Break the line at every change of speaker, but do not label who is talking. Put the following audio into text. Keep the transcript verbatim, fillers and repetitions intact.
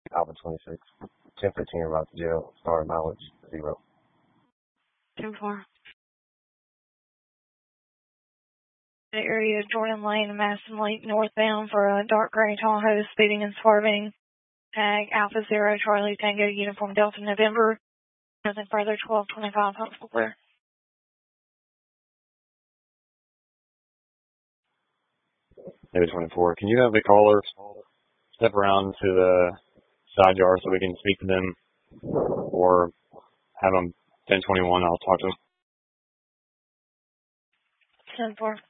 Alpha twenty-six. ten fifteen route to jail. Star mileage, zero.
Two four. The area of Jordan Lane and Madison Lake northbound for a dark gray Tahoe speeding and swerving. Tag Alpha Zero Charlie Tango Uniform Delta November. Nothing further, twelve twenty-five, hopeful clear.
Maybe twenty-four. Can you have the caller step around to the side yard so we can speak to them, or have them ten twenty-one? I'll talk to them.
ten four.